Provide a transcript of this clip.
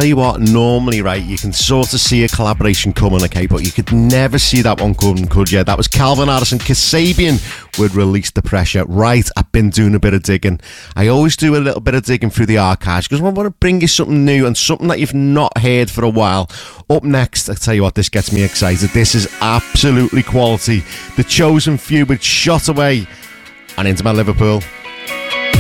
tell you what, normally, right, you can sort of see a collaboration coming, okay, but you could never see that one coming, could you? That was Calvin Harris and Kasabian would Release the Pressure. Right, I've been doing a bit of digging. I always do a little bit of digging through the archives because I want to bring you something new and something that you've not heard for a while. Up next, I tell you what, this gets me excited. This is absolutely quality. The Chosen Few with Shot Away and Into My Liverpool.